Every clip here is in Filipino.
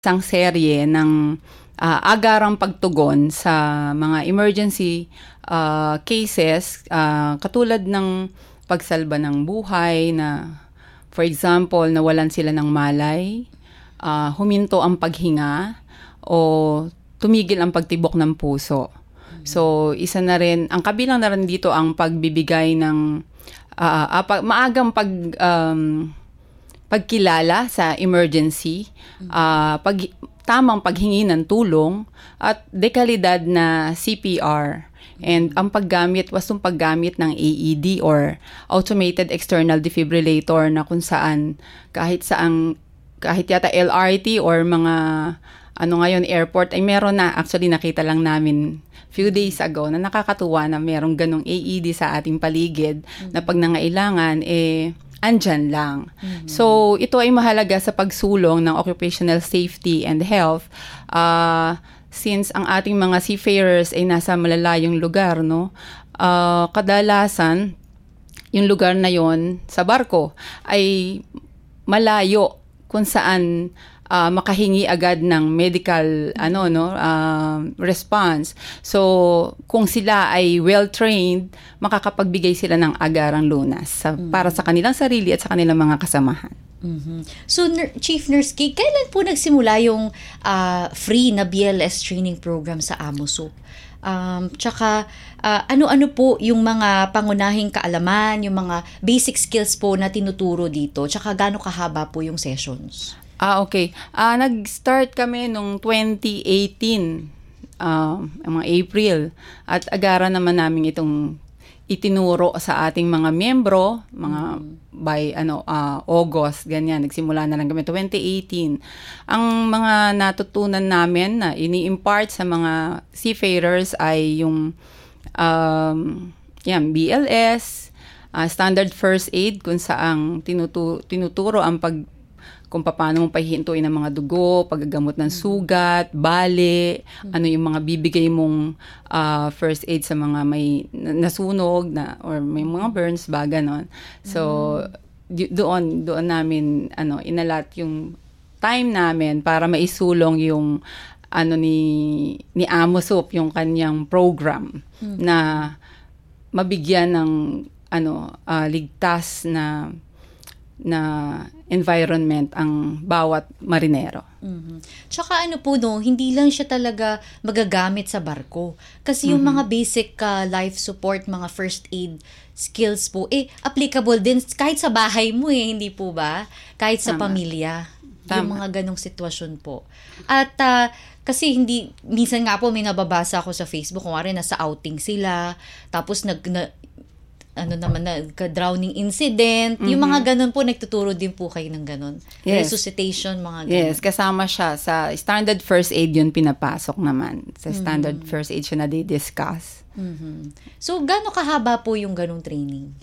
isang serye ng agarang pagtugon sa mga emergency cases katulad ng pagsalba ng buhay na, for example, nawalan sila ng malay, huminto ang paghinga o tumigil ang pagtibok ng puso. So, isa na rin, ang kabilang na rin dito ang pagbibigay ng maagang pagkilala sa emergency, tamang paghingi ng tulong, at dekalidad na CPR. And ang wastong paggamit ng AED or Automated External Defibrillator na kung saan kahit yata LRT or mga ngayon airport ay meron na. Actually nakita lang namin few days ago na nakakatuwa na merong ganong AED sa ating paligid na pag nangailangan andyan lang. So, ito ay mahalaga sa pagsulong ng occupational safety and health since ang ating mga seafarers ay nasa malalayong lugar, no? Kadalasan, yung lugar na yon sa barko ay malayo kung saan makahingi agad ng medical response. So kung sila ay well-trained, makakapagbigay sila ng agarang lunas para sa kanilang sarili at sa kanilang mga kasamahan. Mm-hmm. So Chief Nurse Kay, kailan po nagsimula yung free na BLS training program sa AMOSUP? Tsaka ano-ano po yung mga pangunahing kaalaman, yung mga basic skills po na tinuturo dito, tsaka gaano kahaba po yung sessions? Okay. Nag-start kami nung 2018, mga April. At agara naman namin itong itinuro sa ating mga miyembro, mga by August, ganyan. Nagsimula na lang kami 2018. Ang mga natutunan namin na ini-impart sa mga seafarers ay yung BLS, standard first aid, kung saang tinuturo ang kung paano mong pahihintuin ang mga dugo, paggagamot ng sugat, bali, ano yung mga bibigay mong first aid sa mga may nasunog or may mga burns ba, ganon. So, doon namin inalat yung time namin para maisulong yung ni AMOSUP, yung kanyang program na mabigyan ng ligtas na environment ang bawat marinero. Mm-hmm. Tsaka hindi lang siya talaga magagamit sa barko. Kasi yung mga basic life support, mga first aid skills po, applicable din kahit sa bahay mo hindi po ba? Kahit sa pamilya. Yung mga ganong sitwasyon po. At kasi minsan nga po may nababasa ako sa Facebook, kung nasa outing sila, tapos drowning incident, yung mga ganun po, nagtuturo din po kayo ng ganun. Yes. Resuscitation, mga ganun. Yes, kasama siya sa standard first aid, yun pinapasok naman. Sa standard first aid siya na di-discuss. So, gaano kahaba po yung ganung training?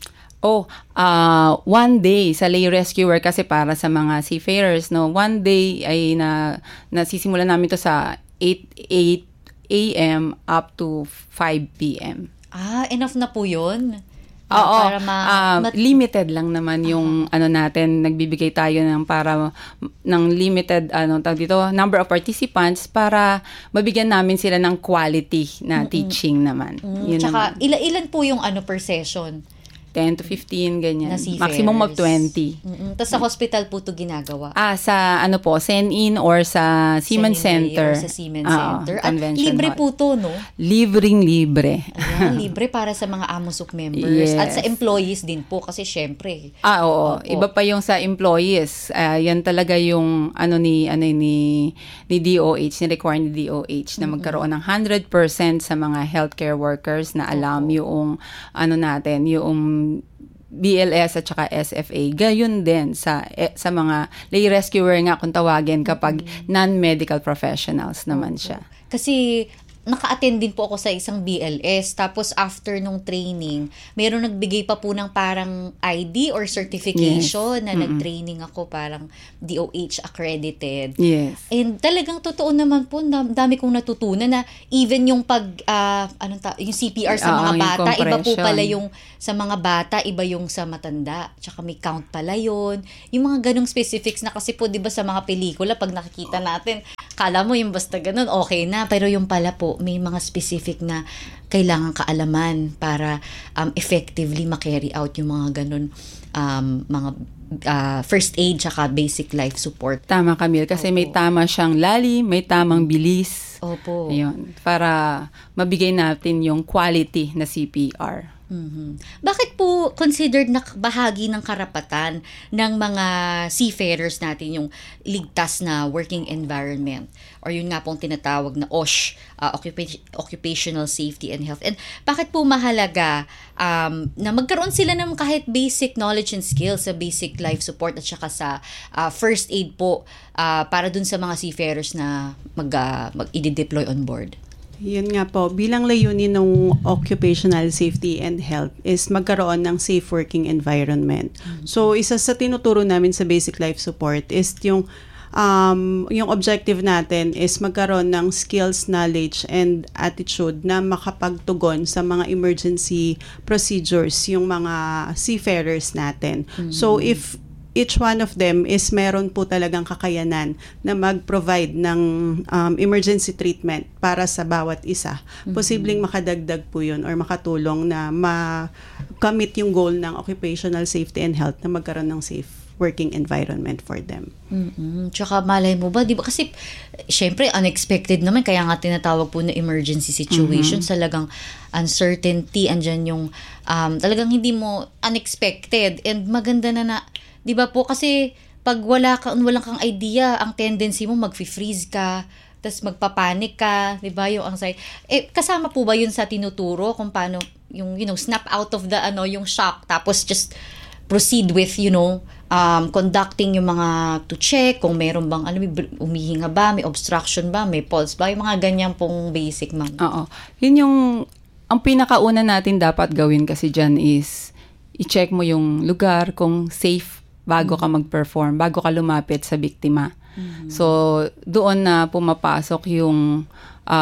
One day sa lay rescuer, kasi para sa mga seafarers, one day ay nasisimulan namin to sa 8 a.m. up to 5 p.m. Enough na po yun? Oo, limited lang naman yung natin, nagbibigay tayo ng limited number of participants para mabigyan namin sila ng quality na teaching naman. Tsaka ilan po yung per session? 10 to 15, ganyan. Maximum of 20. Tapos sa hospital po ito ginagawa? Sa Sen-In or sa Seamen's Center. Or sa Seamen's Center. At libre hall po ito, no? Libre. Ayan, libre para sa mga AMOSUP members. Yes. At sa employees din po, kasi syempre. Oo. Iba pa yung sa employees. Yan talaga yung ni DOH, ni-require ni DOH na magkaroon ng 100% sa mga healthcare workers na alam yung yung BLS at saka SFA. Gayon din sa mga lay rescuer nga kung tawagin kapag non-medical professionals naman siya. Kasi naka-attend din po ako sa isang BLS. Tapos after nung training, mayroong nagbigay pa po ng parang ID or certification na nag-training ako, parang DOH accredited. Yes. And talagang totoo naman po, dami kong natutunan na even yung yung CPR sa mga yung bata, iba po compression. pala yung sa mga bata, iba yung sa matanda. Tsaka may count pala yun. Yung mga ganong specifics na kasi po, di ba sa mga pelikula, pag nakikita natin, kala mo yung basta ganun, okay na. Pero yung pala po, may mga specific na kailangan kaalaman para effectively ma-carry out yung mga ganun mga first aid tsaka basic life support. Tama, Camille, kasi may tama siyang lalim, may tamang bilis. Opo. Ayun, para mabigay natin yung quality na CPR. Bakit po considered na bahagi ng karapatan ng mga seafarers natin yung ligtas na working environment, or yun nga pong tinatawag na OSH, Occupational Safety and Health? And bakit po mahalaga na magkaroon sila ng kahit basic knowledge and skills sa basic life support at saka sa first aid po para dun sa mga seafarers na i-deploy on board? Yun nga po, bilang layunin ng occupational safety and health is magkaroon ng safe working environment. So, isa sa tinuturo namin sa basic life support is yung objective natin is magkaroon ng skills, knowledge, and attitude na makapagtugon sa mga emergency procedures yung mga seafarers natin. So, if each one of them is meron po talagang kakayanan na mag-provide ng emergency treatment para sa bawat isa. Posibleng makadagdag po yun or makatulong na makamit yung goal ng occupational safety and health na magkaroon ng safe working environment for them. Tsaka malay mo ba, di ba? Kasi syempre unexpected naman, kaya nga tinatawag po na emergency situation. Talagang uncertainty, andyan yung talagang hindi mo unexpected, and maganda na di ba po, kasi pag walang kang idea, ang tendency mo mag-freeze ka, tas magpapanik ka, di ba, yung anxiety. Kasama po ba yun sa tinuturo kung paano yung, snap out of the, yung shock, tapos just proceed with, conducting yung mga to check, kung meron bang, umihinga ba, may obstruction ba, may pulse ba, yung mga ganyan pong basic, ma'am. Oo. Yun ang pinakauna natin dapat gawin kasi dyan is, i-check mo yung lugar kung safe bago ka mag-perform, bago ka lumapit sa biktima. So, doon na pumapasok yung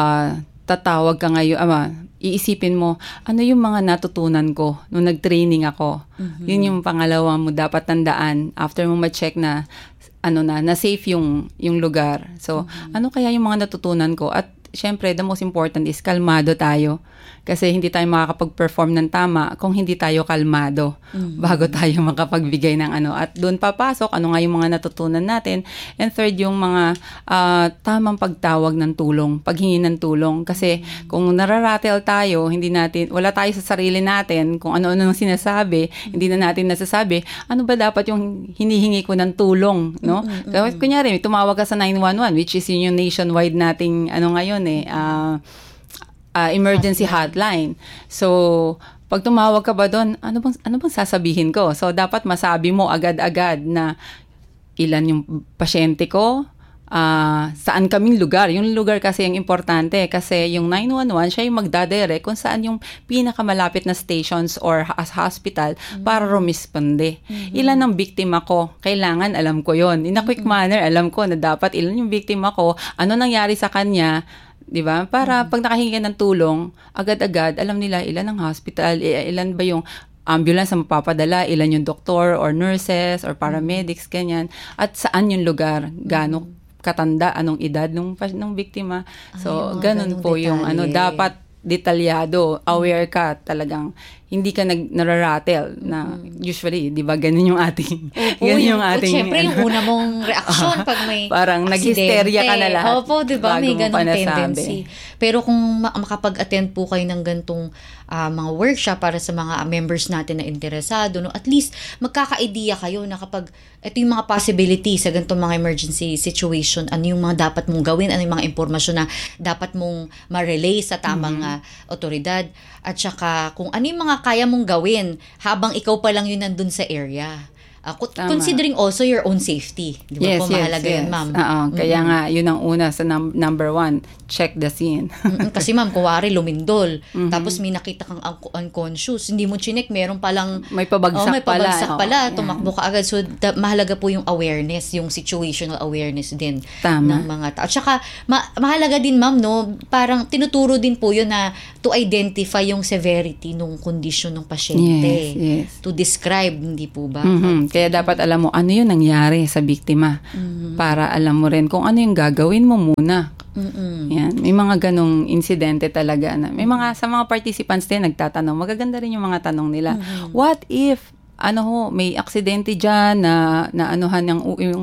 tatawag ka ngayon, iisipin mo, ano yung mga natutunan ko nung nag-training ako. Yun yung pangalawa mo dapat tandaan after mo ma-check na na safe yung lugar. So, ano kaya yung mga natutunan ko? At syempre, the most important is kalmado tayo. Kasi hindi tayo makakapag-perform ng tama kung hindi tayo kalmado bago tayo makapagbigay ng At doon papasok, ano nga yung mga natutunan natin. And third, yung mga tamang pagtawag ng tulong, paghingi ng tulong. Kasi kung nararatel tayo, wala tayo sa sarili natin, kung ano-ano nang sinasabi, hindi na natin nasasabi, ano ba dapat yung hinihingi ko ng tulong, no? Kunyari, tumawag ka sa 911, which is yung nationwide nating ngayon emergency hotline. So, pag tumawag ka ba doon, ano bang sasabihin ko? So, dapat masabi mo agad-agad na ilan yung pasyente ko, saan kaming lugar. Yung lugar kasi yung importante kasi yung 911, siya yung magdadirect kung saan yung pinakamalapit na stations or hospital para rumisponde. Ilan ang biktima ko? Kailangan alam ko yon. In a quick manner, alam ko na dapat ilan yung biktima ko, ano nangyari sa kanya, di ba? Para pag nakahingi ka ng tulong, agad-agad, alam nila ilan ang hospital, ilan ba yung ambulance na mapapadala, ilan yung doktor or nurses or paramedics, ganyan. At saan yung lugar, gaano katanda, anong edad nung biktima. So, ganun po yung dapat detalyado, aware ka talagang hindi ka nararatel na usually, di ba, ganun yung ating Siyempre, yung una mong reaksyon pag may parang nag-hysteria ka na lahat. Opo, di ba, may ganung tendency. Pero kung makapag-attend po kayo ng gantong mga workshop para sa mga members natin na interesado, no, at least magkaka-idea kayo na kapag ito yung mga possibilities sa gantong mga emergency situation, ano yung mga dapat mong gawin, ano yung mga impormasyon na dapat mong ma-relay sa tamang otoridad, at saka kung ano yung mga kaya mong gawin habang ikaw pa lang yun nandun sa area. Considering also your own safety. Di ba po, mahalaga yun, ma'am? Oo, kaya nga, yun ang una sa number 1, check the scene. Kasi ma'am, kuwari lumindol, tapos may nakita kang unconscious, hindi mo chinek, meron palang may pabagsak pala, tumakbo ka agad. So, mahalaga po yung awareness, yung situational awareness din ng mga tao. At saka, mahalaga din ma'am, no, parang tinuturo din po yun na to identify yung severity ng kondisyon ng pasyente. Yes. To describe, hindi po ba? Kaya dapat alam mo ano yung nangyari sa biktima para alam mo rin kung ano yung gagawin mo muna. Yan. May mga ganong insidente talaga na may mga sa mga participants din nagtatanong. Magaganda rin yung mga tanong nila. What if may aksidente diyan na anuhan yung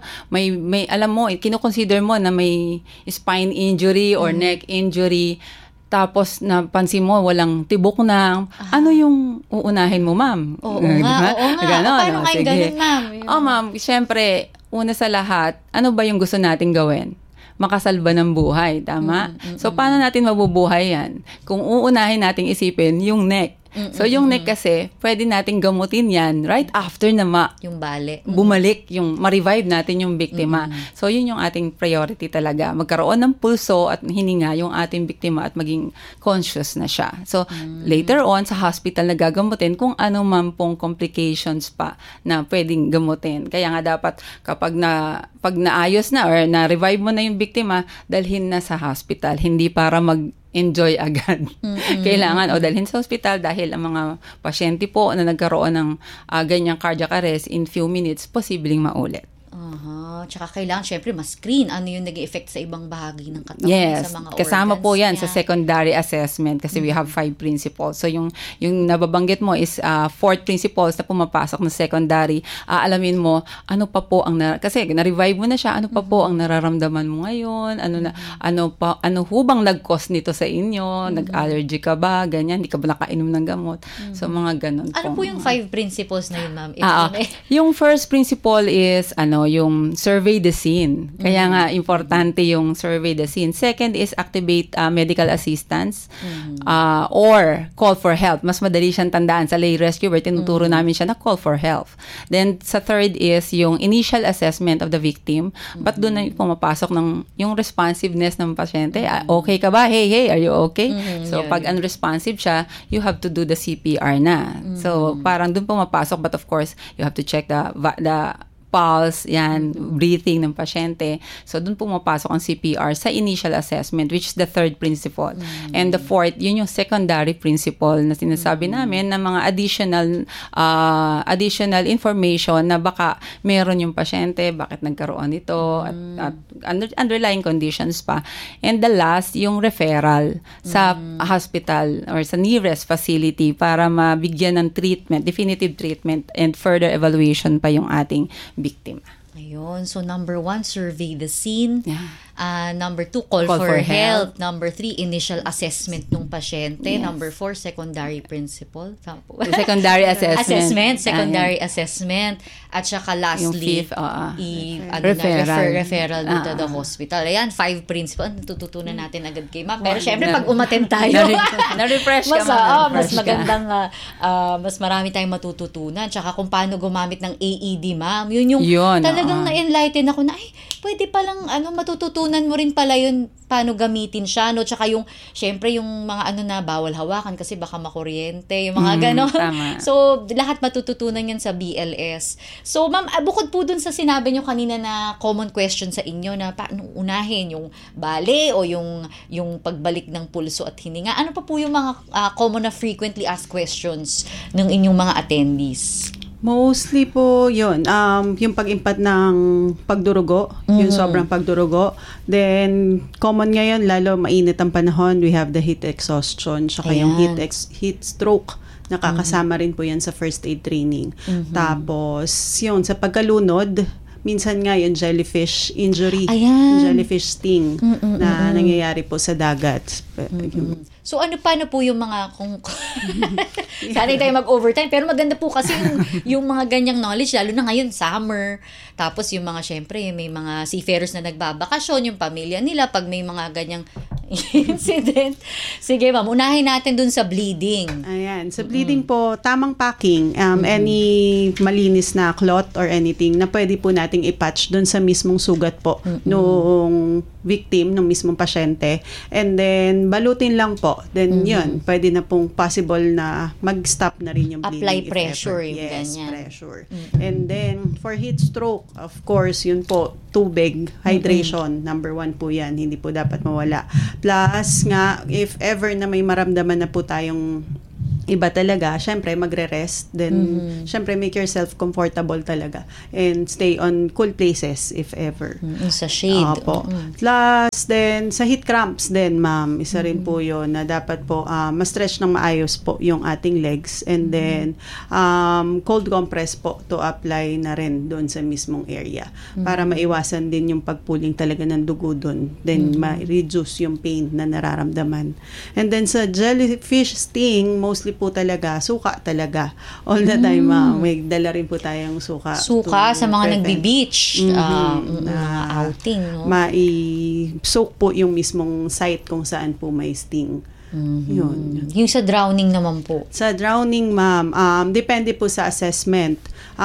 may alam mo, kino-consider mo na may spine injury or neck injury, tapos napansin mo walang tibok na, ano yung uunahin mo, ma'am? Oo nga. Ganon, paano kayo ganun, ma'am? Ma'am, syempre, una sa lahat, ano ba yung gusto nating gawin? Makasalba ng buhay, tama? So, paano natin mabubuhay yan? Kung uunahin nating isipin yung neck. So, yung neck kasi, pwede nating gamutin yan right after na yung bali. Bumalik, yung ma-revive natin yung biktima. So, yun yung ating priority talaga. Magkaroon ng pulso at hininga yung ating biktima at maging conscious na siya. So, later on, sa hospital na gagamutin kung ano man pong complications pa na pwedeng gamutin. Kaya nga dapat kapag pag naayos na or na-revive mo na yung biktima, dalhin na sa hospital. Hindi para enjoy agad. Kailangan dalhin sa hospital dahil ang mga pasyente po na nagkaroon ng ganyang cardiac arrest in few minutes, posibleng maulit. Tsaka kailangan syempre ma-screen ano yung nag-effect sa ibang bahagi ng katawan, yes, sa mga organs. Kasama po yan sa secondary assessment kasi we have 5 principles. So yung nababanggit mo is 4th principles na pumapasok na secondary. Alamin mo ano pa po ang kasi na-revive mo na siya, ano pa po ang nararamdaman mo ngayon, ano hubang nag-cause nito sa inyo, nag-allergy ka ba, ganyan, hindi ka ba nakainom ng gamot. So mga ganun po. Ano po yung 5 principles na yun, ma'am? Yung first principle is yung survey the scene. Kaya nga importante yung survey the scene. Second is activate medical assistance or call for help. Mas madali siyang tandaan sa lay rescuer. Tinuturo namin siya na call for help. Then sa third is yung initial assessment of the victim. But doon na pumapasok yung responsiveness ng pasyente. Okay ka ba? Hey, are you okay? So pag unresponsive siya, you have to do the CPR na. So parang doon pumapasok, but of course, you have to check the pulse, breathing ng pasyente. So, dun pumapasok ang CPR sa initial assessment, which is the third principle. And the fourth, yun yung secondary principle na sinasabi namin na mga additional information na baka meron yung pasyente, bakit nagkaroon nito, at underlying conditions pa. And the last, yung referral sa hospital or sa nearest facility para mabigyan ng treatment, definitive treatment, and further evaluation pa yung ating biktima. Ayun. So, number 1, survey the scene. Yeah. Number 2, call for help. Number 3, initial assessment ng pasyente. Yes. Number 4, secondary principle. Secondary assessment. Secondary assessment. At saka lastly, referral to the hospital. Ayan, 5 principles. Natututunan natin agad kay ma'am. Pero syempre, pag umattend tayo, na-refresh ka mas magandang, mas marami tayong matututunan. Tsaka kung paano gumamit ng AED, ma'am. Yun talagang na-enlighten ako na, pwede palang matututunan mo rin pala yun paano gamitin siya, no? Tsaka syempre yung mga bawal hawakan kasi baka makuryente, yung mga gano'n. So, lahat matututunan yan sa BLS. So, ma'am, bukod po dun sa sinabi nyo kanina na common question sa inyo na paano unahin yung bale o yung pagbalik ng pulso at hininga, ano pa po yung mga common na frequently asked questions ng inyong mga attendees? Mostly po yun, yung pag-impact ng pagdurugo, yung sobrang pagdurugo. Then, common ngayon, lalo mainit ang panahon, we have the heat exhaustion, saka yung heat stroke. Nakakasama rin po yan sa first aid training. Tapos, yun, sa pagkalunod, minsan nga yung jellyfish injury, jellyfish sting na nangyayari po sa dagat. So paano po yung mga sana tayo mag-overtime, pero maganda po kasi yung mga ganyang knowledge, lalo na ngayon summer, tapos yung mga syempre may mga seafarers na nagbabakasyon, yung pamilya nila, pag may mga ganyang incident. Sige, ma'am. Unahin natin dun sa bleeding. Ayan. Sa bleeding po, tamang packing. Any malinis na cloth or anything na pwede po nating i-patch dun sa mismong sugat po nung victim, nung mismong pasyente. And then, balutin lang po. Then, yun. Pwede na pong possible na mag-stop na rin yung bleeding. Apply if pressure ever. yung Yes, ganyan. pressure. And then, for heat stroke, of course, yun po, tubig, hydration, number 1 po yan. Hindi po dapat mawala. Plus nga, if ever na may maramdaman na po tayong iba talaga, syempre magre-rest. Then, syempre make yourself comfortable talaga. And stay on cool places if ever. Sa shade. Opo. Plus, then, sa heat cramps din, ma'am, isa rin po yun na dapat po ma-stretch ng maayos po yung ating legs. And then, cold compress po to apply na rin doon sa mismong area para maiwasan din yung pagpuling talaga ng dugo doon. Then, ma-reduce yung pain na nararamdaman. And then, sa jellyfish sting, mostly po talaga, suka talaga. All the time, may dala rin po tayong suka. Suka sa mga prevent. nagbi-beach. Mga outing, no? Mai-soak po yung mismong site kung saan po may sting. Yun. Yung sa drowning naman po. Sa drowning, ma'am, depende po sa assessment.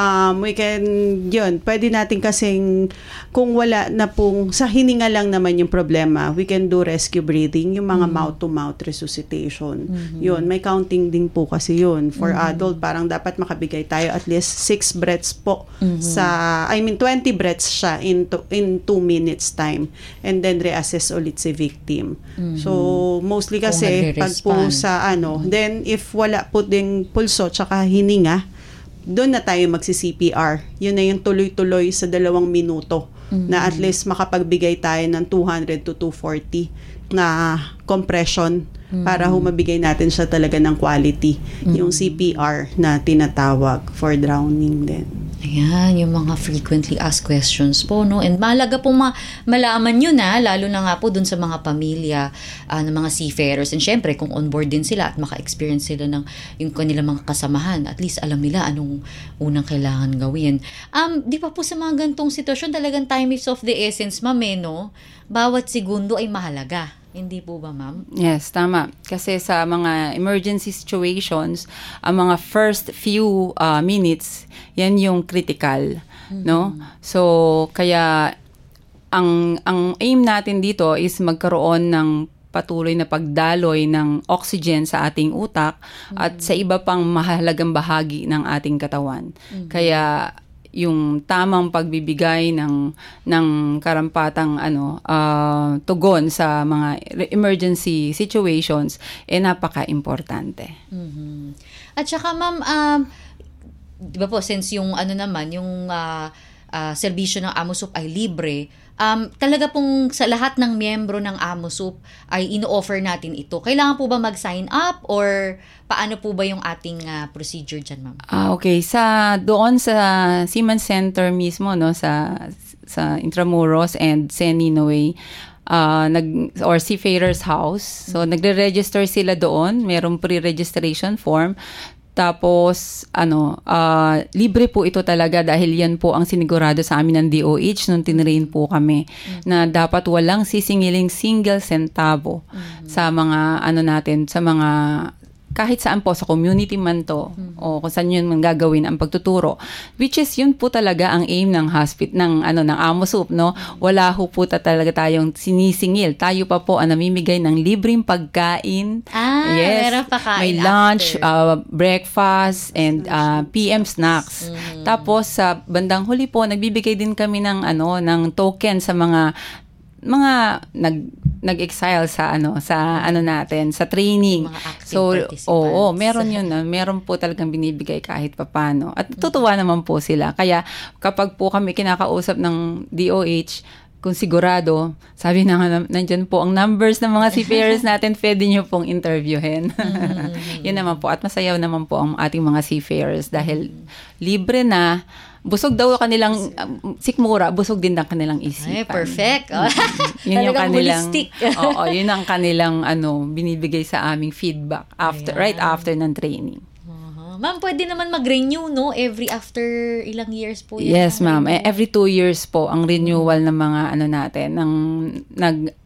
We can, yun, pwede natin kasing, kung wala na pong, sa hininga lang naman yung problema, we can do rescue breathing, yung mga mouth-to-mouth resuscitation. Yun, may counting din po kasi yun. For adult, parang dapat makabigay tayo at least 6 breaths po sa, 20 breaths siya in 2 minutes time. And then reassess ulit si victim. So, mostly kasi, pag po sa then if wala po ding pulso tsaka hininga, doon na tayo magsi-CPR. Yun na yung tuloy-tuloy sa 2 minuto na at least makapagbigay tayo ng 200 to 240 na compression para humabigay natin siya talaga ng quality. Yung CPR na tinatawag for drowning din. Ayan, yung mga frequently asked questions po, no? And mahalaga po malaman nyo na, lalo na nga po dun sa mga pamilya ng mga seafarers. And syempre, kung on board din sila at maka-experience sila ng yung kanilang mga kasamahan, at least alam nila anong unang kailangan gawin. Di pa po sa mga gantong sitwasyon, talagang time is of the essence, ma'am, no? Bawat segundo ay mahalaga. Hindi po ba, ma'am? Yes, tama. Kasi sa mga emergency situations, ang mga first few minutes, yan yung critical, no? So, kaya ang aim natin dito is magkaroon ng patuloy na pagdaloy ng oxygen sa ating utak at sa iba pang mahalagang bahagi ng ating katawan. Kaya yung tamang pagbibigay ng karampatang tugon sa mga emergency situations napaka-importante. At saka, ma'am, di ba po, since yung yung serbisyo ng AMOSUP ay libre, talaga pong sa lahat ng miyembro ng AMOSUP ay ino-offer natin ito. Kailangan po ba mag-sign up or paano po ba yung ating procedure dyan, ma'am? Okay. Doon sa Seaman Center mismo, no, sa Intramuros and Seninoy, or Seafarers House. So, nagre-register sila doon. Merong pre-registration form. Tapos, libre po ito talaga dahil yan po ang sinigurado sa amin ng DOH nung tinrain po kami na dapat walang sisingiling single centavo sa mga sa mga kahit saan po, sa community man to, o kung saan yun man gagawin ang pagtuturo. Which is, yun po talaga ang aim ng ng AMOSUP, no? Wala ho po talaga tayong sinisingil. Tayo pa po ang namimigay ng libreng pagkain. Yes. Meron pa kain may lunch, breakfast, and PM snacks. Tapos, sa bandang huli po, nagbibigay din kami ng token sa mga nag-exile sa natin sa training. Mga active So meron yun, meron po talagang binibigay kahit papaano. At tutuwa naman po sila. Kaya kapag po kami kinakausap ng DOH, kung sigurado, sabi na nga, nandyan po ang numbers ng mga seafarers natin, pwede nyo pong interviewin. Yun naman po. At masayaw naman po ang ating mga seafarers dahil libre na. Busog daw kanilang sikmura, busog din ang kanilang isipan. Ay, perfect. Yun yung kanilang holistic. yun ang kanilang binibigay sa aming feedback right after ng training. Ma'am, pwede naman mag-renew, no? Every after ilang years po. Yes, ma'am. Every 2 years po ang renewal ng mga natin, ng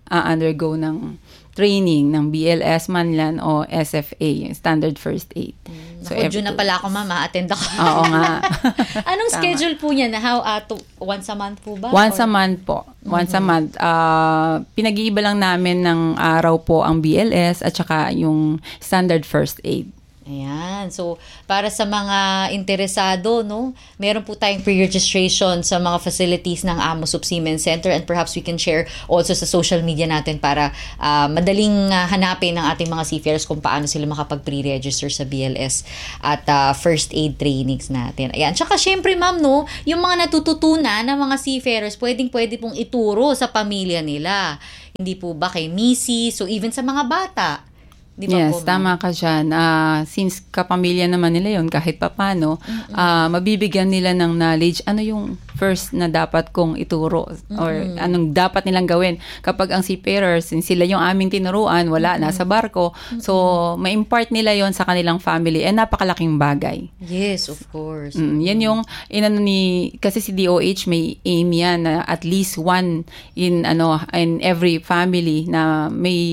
undergo ng training ng BLS Manlan o SFA, yung Standard First Aid. Naku, June na pala ako, ma'am. Attend ako. Oo nga. Anong schedule po niya? Once a month po ba? Once a month po. Once a month. Pinag-iiba lang namin ng araw po ang BLS at saka yung Standard First Aid. Ayan. So, para sa mga interesado, no, meron po tayong pre-registration sa mga facilities ng AMOSUP Seamen's Center, and perhaps we can share also sa social media natin para madaling hanapin ng ating mga seafarers kung paano sila makapag-pre-register sa BLS at first aid trainings natin. Ayan. Tsaka syempre, ma'am, no, yung mga natututunan ng mga seafarers, pwede pong ituro sa pamilya nila. Hindi po ba kay Missy? So, even sa mga bata. Di ba yes, po, tama ka dyan. Since kapamilya naman nila yon kahit papano, mabibigyan nila ng knowledge ano yung first na dapat kong ituro or anong dapat nilang gawin. Kapag ang seafarers, sila yung aming tinuruan, wala, nasa barko. So, ma-impart nila yon sa kanilang family. Napakalaking bagay. Yes, of course. Yan yung, kasi si DOH may aim yan na at least one in every family na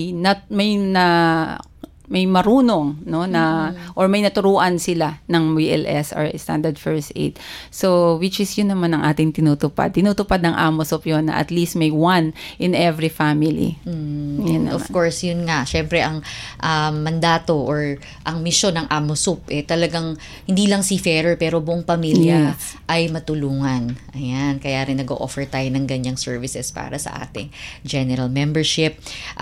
may marunong, no, na or may naturuan sila ng BLS or Standard First Aid. So, which is yun naman ang ating tinutupad. Tinutupad ng AMOSUP yun na at least may one in every family. Of course, yun nga. Syempre, ang mandato or ang misyon ng AMOSUP, talagang hindi lang seafarer pero buong pamilya ay matulungan. Ayan, kaya rin nag-o-offer tayo ng ganyang services para sa ating general membership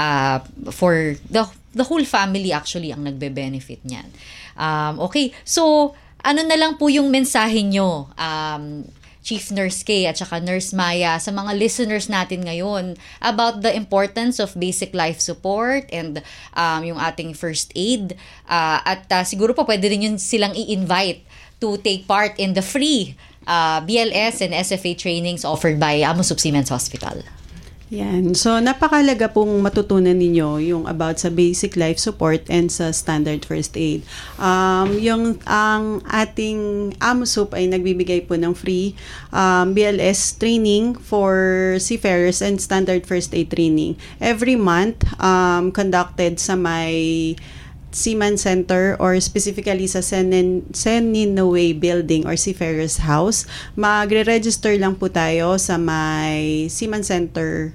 for the whole family actually ang nagbe-benefit niyan. Okay, so ano na lang po yung mensahe nyo, Chief Nurse Kay at saka Nurse Maya, sa mga listeners natin ngayon about the importance of basic life support and yung ating first aid. At siguro po pwede rin yun silang i-invite to take part in the free BLS and SFA trainings offered by AMOSUP Seamen's Hospital. Yan. So, napakalaga pong matutunan ninyo yung about sa basic life support and sa standard first aid. Ang ating AMOSUP ay nagbibigay po ng free BLS training for seafarers and standard first aid training. Every month, conducted sa may Seamen's Center or specifically sa Seninoway Building or Seafarers House. Magre-register lang po tayo sa may Seamen's Center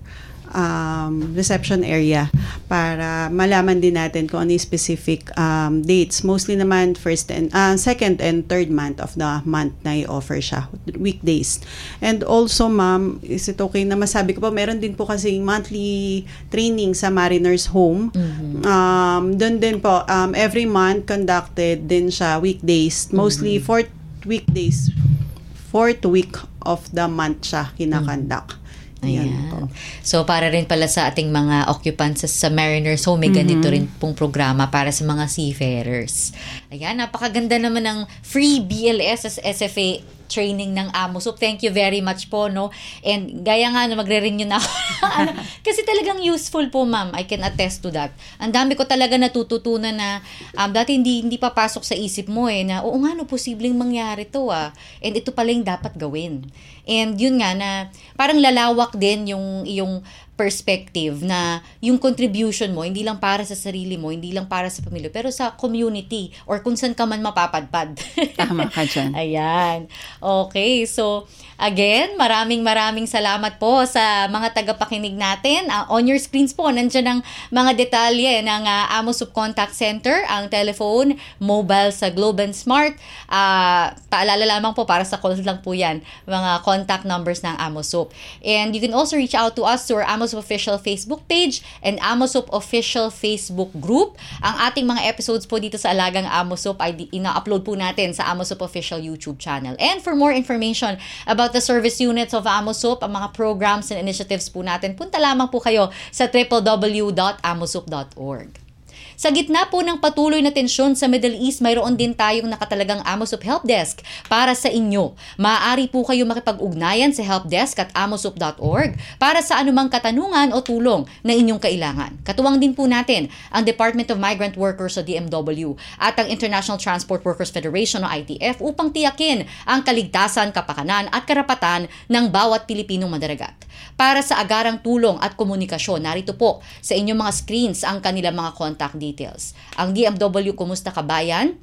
reception area para malaman din natin kung ano yung specific dates. Mostly naman second and third month of the month na i-offer siya, weekdays. And also, ma'am, is it okay na masabi ko po, meron din po kasi4 training sa Mariners Home. Doon din po, every month conducted din siya, weekdays. Mostly 4th weekdays, 4th week of the month siya kinakandak. Ayan. So, para rin pala sa ating mga occupants sa Mariners Home, may ganito rin pong programa para sa mga seafarers. Ayan, napakaganda naman ng free BLS as SFA training ng AMOSUP. Thank you very much po, no? And gaya nga na magre-renew na ako. Kasi talagang useful po, ma'am. I can attest to that. Ang dami ko talaga natututunan na dati hindi papasok sa isip mo na oo nga, no, posibleng mangyari to And ito pala yung dapat gawin. And yun nga na parang lalawak din yung iyong perspective na yung contribution mo, hindi lang para sa sarili mo, hindi lang para sa pamilya, pero sa community or kung saan ka man mapapadpad. Tama ka dyan. Ayan. Okay, so again, maraming salamat po sa mga tagapakinig natin. On your screens po, nandiyan ang mga detalye ng AMOSUP Contact Center, ang telephone, mobile sa Globe and Smart. Paalala lamang po, para sa calls lang po yan, mga contact numbers ng AMOSUP. And you can also reach out to us to our AMOSUP official Facebook page and AMOSUP official Facebook group. Ang ating mga episodes po dito sa Alagang AMOSUP ay ina-upload po natin sa AMOSUP official YouTube channel. And for more information about the service units of AMOSUP, ang mga programs and initiatives po natin, punta lamang po kayo sa www.amosup.org. Sa gitna po ng patuloy na tensyon sa Middle East, mayroon din tayong nakatalagang AMOSUP Helpdesk para sa inyo. Maaari po kayo makipag-ugnayan sa helpdesk at amosup.org para sa anumang katanungan o tulong na inyong kailangan. Katuwang din po natin ang Department of Migrant Workers o DMW at ang International Transport Workers Federation o ITF upang tiyakin ang kaligtasan, kapakanan at karapatan ng bawat Pilipinong mandaragat. Para sa agarang tulong at komunikasyon, narito po sa inyong mga screens ang kanilang mga contact details. Ang DMW Kumusta Kabayan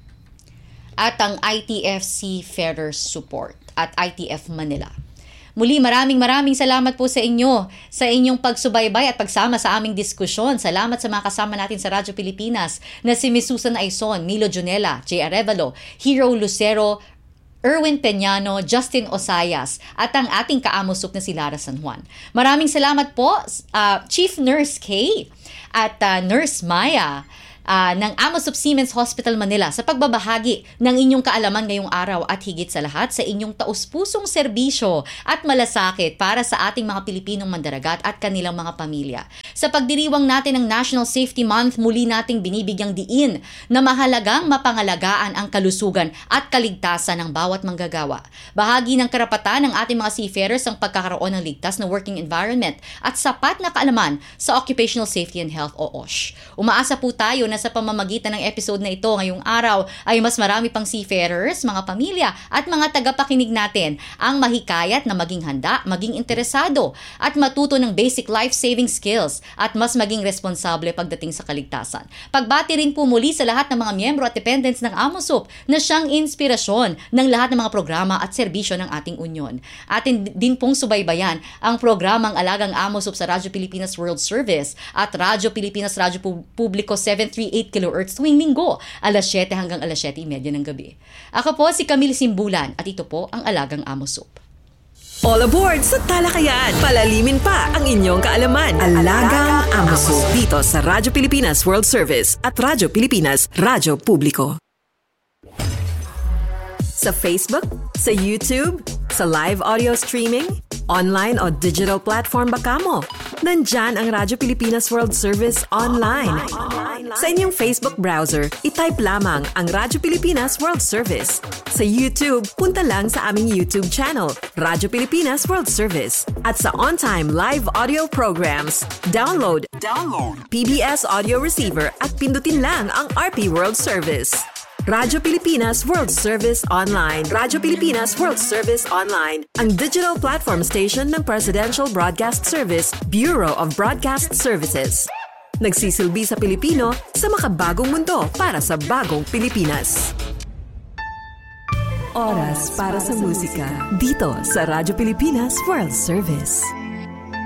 at ang ITF Seafarers Support at ITF Manila. Muli, maraming salamat po sa inyo sa inyong pagsubaybay at pagsama sa aming diskusyon. Salamat sa mga kasama natin sa Radyo Pilipinas na si Ms. Susan Aizon, Milo Junela, J. Arevalo, Hero Lucero, Erwin Peñano, Justin Osayas, at ang ating ka-AMOSUP na si Lara San Juan. Maraming salamat po, Chief Nurse Kay at Nurse Maya ng AMOSUP Siemens Hospital Manila sa pagbabahagi ng inyong kaalaman ngayong araw at higit sa lahat sa inyong taus-pusong serbisyo at malasakit para sa ating mga Pilipinong mandaragat at kanilang mga pamilya. Sa pagdiriwang natin ng National Safety Month, muli nating binibigyang diin na mahalagang mapangalagaan ang kalusugan at kaligtasan ng bawat manggagawa. Bahagi ng karapatan ng ating mga seafarers ang pagkakaroon ng ligtas na working environment at sapat na kaalaman sa Occupational Safety and Health o OSH. Umaasa po tayo na sa pamamagitan ng episode na ito ngayong araw ay mas marami pang seafarers, mga pamilya at mga tagapakinig natin ang mahikayat na maging handa, maging interesado at matuto ng basic life-saving skills at mas maging responsable pagdating sa kaligtasan. Pagbati rin po muli sa lahat ng mga miyembro at dependents ng AMOSUP na siyang inspirasyon ng lahat ng mga programa at serbisyo ng ating unyon. Atin din pong subaybayan ang programang Alagang AMOSUP sa Radyo Pilipinas World Service at Radyo Pilipinas Radyo Publiko 738 kHz tuwing linggo, alas 7 hanggang alas 7:30 ng gabi. Ako po si Camille Simbulan at ito po ang Alagang AMOSUP. All aboard sa talakayan. Palalimin pa ang inyong kaalaman. Alagang AMOSUP dito sa Radyo Pilipinas World Service at Radyo Pilipinas Radyo Publiko. Sa Facebook, sa YouTube, sa live audio streaming, online o digital platform ba kamo? Nandyan ang Radyo Pilipinas World Service online. Sa inyong Facebook browser, itype lamang ang Radyo Pilipinas World Service. Sa YouTube, punta lang sa aming YouTube channel, Radyo Pilipinas World Service. At sa on-time live audio programs, download PBS audio receiver at pindutin lang ang RP World Service. Radyo Pilipinas World Service Online. Radyo Pilipinas World Service Online, ang digital platform station ng Presidential Broadcast Service, Bureau of Broadcast Services. Nagsisilbi sa Pilipino sa makabagong mundo para sa bagong Pilipinas. Oras para sa musika dito sa Radyo Pilipinas World Service.